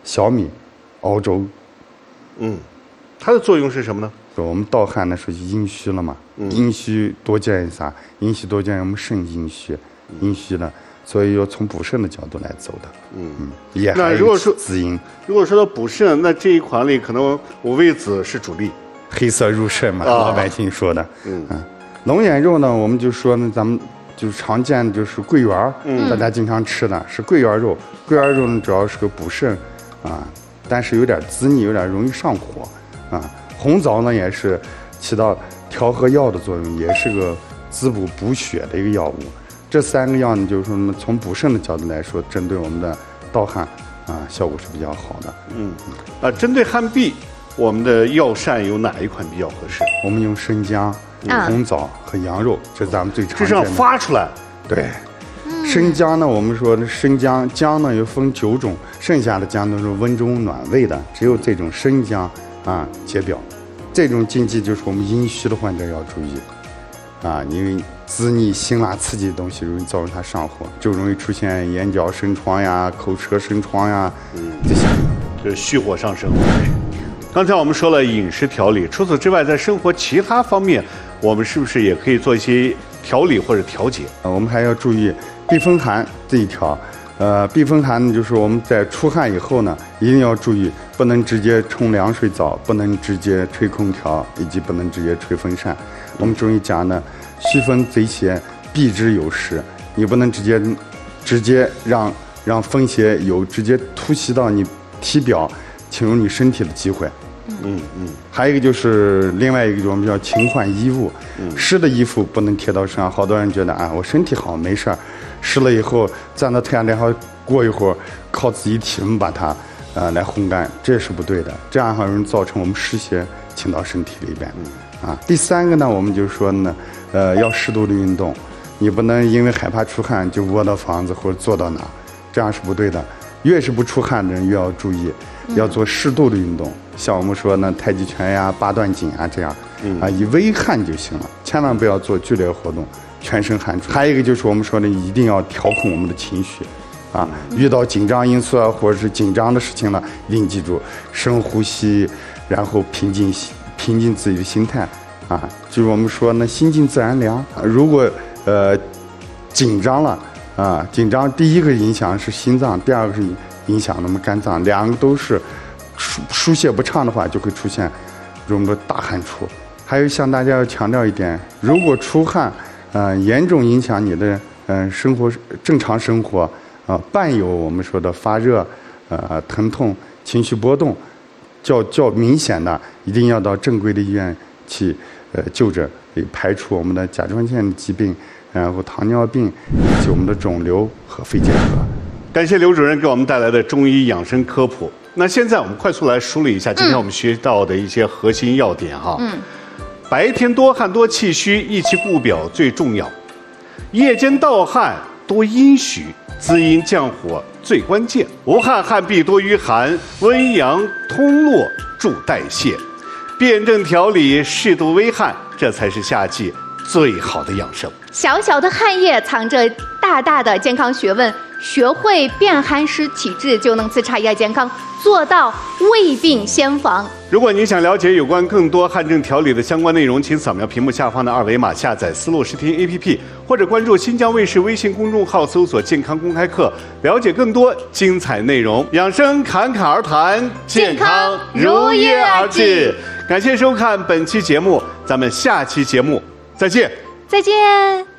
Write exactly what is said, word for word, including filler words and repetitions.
小米熬粥。 嗯，它的作用是什么呢？ 我们盗汗呢，属于阴虚了嘛，嗯、阴虚多见于啥？阴虚多见于我们肾阴虚，阴虚了，所以要从补肾的角度来走的。嗯嗯，也还有滋阴。 如果说到补肾，那这一款里可能五味子是主力， 黑色入肾嘛，啊、老百姓说的。嗯嗯，龙眼肉呢，我们就说呢，咱们就是常见的就是桂圆，嗯，大家经常吃的是桂圆肉。桂圆肉呢，主要是个补肾啊，但是有点滋腻，有点容易上火啊。红枣呢也是起到调和药的作用，也是个滋补补血的一个药物。这三个药呢，就是说从补肾的角度来说，针对我们的盗汗啊，效果是比较好的。 嗯，啊，针对汗痹，我们的药膳有哪一款比较合适？ 我们用生姜、嗯、红枣和羊肉，这是咱们最常见的。 这是要发出来。 对。生姜呢，我们说的生姜，姜呢有分九种，剩下的姜都是温中暖胃的，只有这种生姜啊解表。这种禁忌就是我们阴虚的患者要注意啊，因为滋腻、辛辣、刺激的东西容易造成它上火，就容易出现眼角生疮呀、口舌生疮呀，嗯，这些就是虚火上升。刚才我们说了饮食调理，除此之外，在生活其他方面，我们是不是也可以做一些调理或者调节？ 啊，我们还要注意避风寒这一条。呃，避风寒呢，就是我们在出汗以后呢，一定要注意，不能直接冲凉水澡，不能直接吹空调，以及不能直接吹风扇。我们中医讲呢，虚风贼邪，避之有时。你不能直接直接让让风邪有直接突袭到你体表，侵入你身体的机会。嗯嗯。还有一个就是另外一个，我们叫勤换衣物。嗯。湿的衣服不能贴到身上，好多人觉得啊，我身体好没事儿。湿了以后，站到太阳底下，过一会儿靠自己体温把它，呃，来烘干，这是不对的。这样很容易造成我们湿邪侵到身体里边。嗯、啊，第三个呢，我们就说呢，呃，要适度的运动，你不能因为害怕出汗就窝到房子或者坐到哪，这样是不对的。越是不出汗的人越要注意，要做适度的运动，像我们说呢，太极拳呀、八段锦啊这样，啊，以微汗就行了，千万不要做剧烈活动。全身汗出。还有一个就是我们说的，一定要调控我们的情绪，啊，遇到紧张因素啊，或者是紧张的事情了，一定记住深呼吸，然后平静平静自己的心态，啊，就是我们说呢，心静自然凉。如果呃紧张了啊，紧张第一个影响是心脏，第二个是影响我们肝脏，两个都是疏疏泄不畅的话，就会出现我们的大汗出。还有向大家要强调一点，如果出汗。呃，严重影响你的嗯、呃、生活正常生活啊、呃，伴有我们说的发热、呃疼痛、情绪波动，较较明显的，一定要到正规的医院去呃就诊，排除我们的甲状腺疾病，然后糖尿病以及我们的肿瘤和肺结核。 感谢刘主任给我们带来的中医养生科普。那现在我们快速来梳理一下今天我们学到的一些核心要点哈。嗯。白天多汗多气虚，益气固表最重要；夜间盗汗多阴虚，滋阴降火最关键。无汗汗痹多淤寒，温阳通络助代谢。辩证调理，适度微汗，这才是夏季最好的养生。 小小的汗液藏着大大的健康学问，学会辨寒湿体质，就能自查亚健康，做到未病先防。 如果您想了解有关更多汗症调理的相关内容，请扫描屏幕下方的二维码，下载思路视听 A P P， 或者关注新疆卫视微信公众号，搜索“健康公开课”，了解更多精彩内容。养生侃侃而谈，健康如约而至。感谢收看本期节目，咱们下期节目再见。 再见。